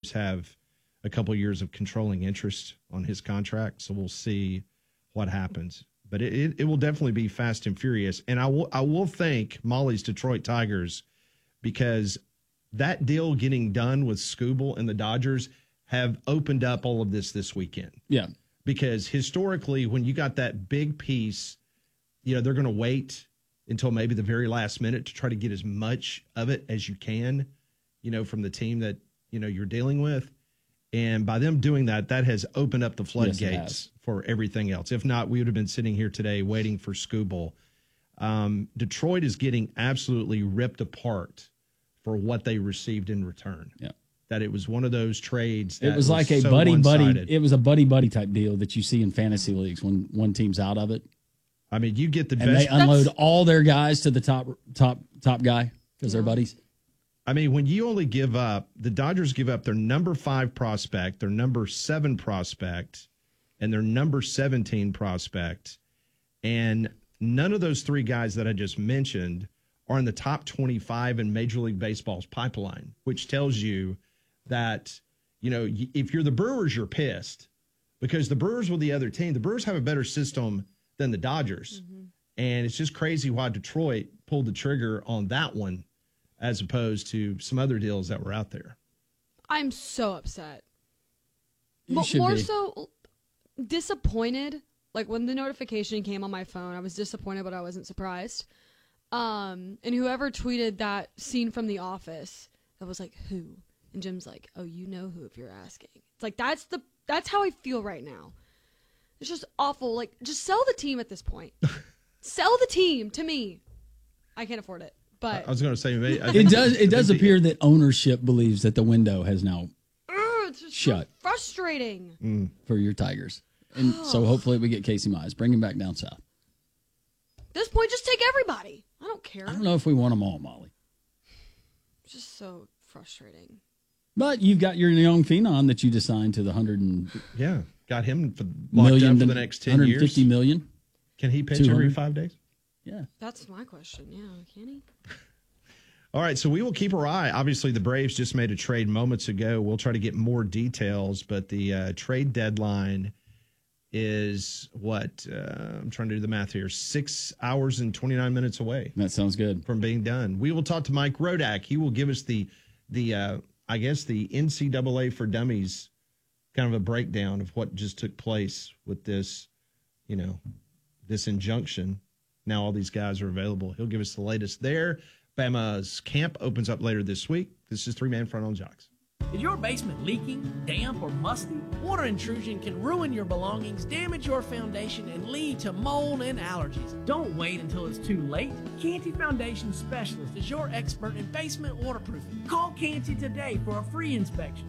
Patriots have a couple years of controlling interest on his contract, so we'll see what happens. But it will definitely be fast and furious. And I will thank Molly's Detroit Tigers, because that deal getting done with Skubal and the Dodgers have opened up all of this weekend. Yeah. Because historically, when you got that big piece, they're going to wait until maybe the very last minute to try to get as much of it as you can, from the team that, you're dealing with. And by them doing that, that has opened up the floodgates for everything else. If not, we would have been sitting here today waiting for Skubal. Detroit is getting absolutely ripped apart for what they received in return. Yeah. That it was one of those trades that it was like a so buddy. one-sided. It was a buddy type deal that you see in fantasy leagues when one team's out of it. I mean, you get the and best. They unload all their guys to the top guy because they're buddies. I mean, when you only give up, the Dodgers give up their number 5 prospect, their number 7 prospect, and their number 17 prospect, and none of those 3 guys that I just mentioned are in the top 25 in Major League Baseball's pipeline, which tells you that, if you're the Brewers, you're pissed, because the Brewers were the other team. The Brewers have a better system than the Dodgers. Mm-hmm. And it's just crazy why Detroit pulled the trigger on that one as opposed to some other deals that were out there. I'm so upset. You should more be. so disappointed. Like, when the notification came on my phone, I was disappointed, but I wasn't surprised. And whoever tweeted that scene from The Office, I was like, who? And Jim's like, oh, you know who if you're asking. It's like, that's how I feel right now. It's just awful. Like, just sell the team at this point. Sell the team to me. I can't afford it. But I was going to say, it does appear that ownership believes that the window has now it's just shut. So frustrating for your Tigers. And so hopefully we get Casey Mize. Bring him back down south. At this point, just take everybody. I don't care. I don't know if we want them all, Molly. It's just so frustrating. But you've got your young phenom that you just signed to the got him locked up for the next 10 years. $150 million. Can he pitch every 5 days? Yeah. That's my question. Yeah, can he? All right, so we will keep our eye. Obviously, the Braves just made a trade moments ago. We'll try to get more details, but the trade deadline is what? I'm trying to do the math here. 6 hours and 29 minutes away. That sounds good. From being done. We will talk to Mike Rodak. He will give us the I guess the NCAA for Dummies kind of a breakdown of what just took place with this, this injunction. Now all these guys are available. He'll give us the latest there. Bama's camp opens up later this week. This is 3-Man Front on Jocks. Is your basement leaking, damp, or musty? Water intrusion can ruin your belongings, damage your foundation, and lead to mold and allergies. Don't wait until it's too late. Canty Foundation Specialist is your expert in basement waterproofing. Call Canty today for a free inspection.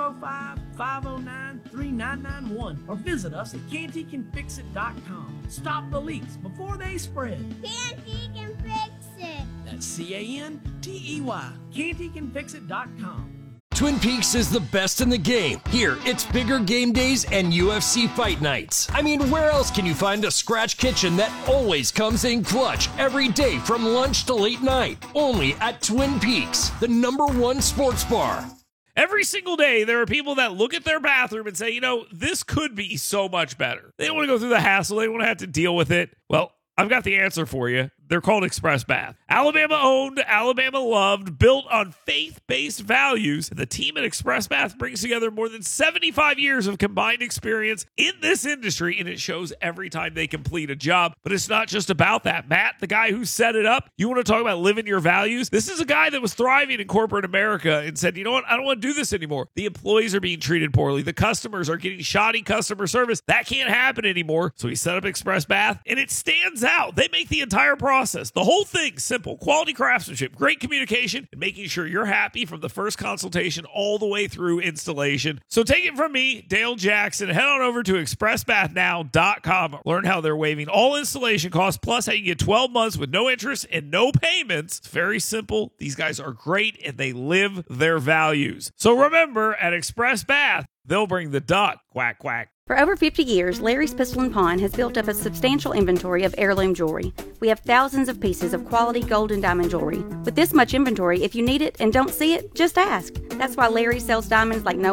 205-509-3991 or visit us at cantycanfixit.com. Stop the leaks before they spread. Canty can fix it. That's CANTEY. cantycanfixit.com. Twin Peaks is the best in the game. Here, it's bigger game days and UFC fight nights. I mean, where else can you find a scratch kitchen that always comes in clutch every day from lunch to late night? Only at Twin Peaks, the #1 sports bar. Every single day, there are people that look at their bathroom and say, this could be so much better. They don't want to go through the hassle. They don't want to have to deal with it. Well, I've got the answer for you. They're called Express Bath. Alabama owned, Alabama loved, built on faith-based values. The team at Express Bath brings together more than 75 years of combined experience in this industry, and it shows every time they complete a job. But it's not just about that. Matt, the guy who set it up, you want to talk about living your values? This is a guy that was thriving in corporate America and said, you know what? I don't want to do this anymore. The employees are being treated poorly. The customers are getting shoddy customer service. That can't happen anymore. So he set up Express Bath, and it stands out. They make the entire process, the whole thing, simple. Quality craftsmanship, great communication, and making sure you're happy from the first consultation all the way through installation. So take it from me, Dale Jackson. Head on over to expressbathnow.com. Learn how they're waiving all installation costs, plus how you get 12 months with no interest and no payments. It's very simple. These guys are great, and they live their values. So remember, at Express Bath, they'll bring the duck. Quack, quack. For over 50 years, Larry's Pistol & Pawn has built up a substantial inventory of heirloom jewelry. We have thousands of pieces of quality gold and diamond jewelry. With this much inventory, if you need it and don't see it, just ask. That's why Larry sells diamonds like no